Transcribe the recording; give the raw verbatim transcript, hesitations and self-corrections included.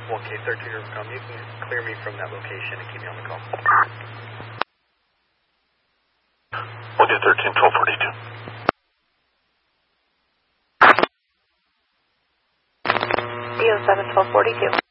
one K thirteen, um, you can clear me from that location and keep me on the call. one K thirteen, twelve forty-two. D O seven, twelve forty-two.